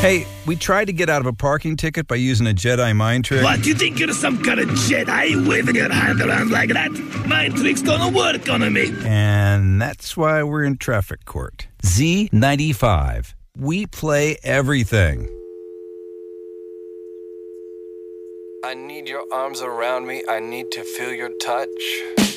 Hey, we tried to get out of a parking ticket by using a Jedi mind trick. What, you think you're some kind of Jedi waving your hand around like that? Mind trick's gonna work on me. And that's why we're in traffic court. Z95. We play everything. I need your arms around me. I need to feel your touch.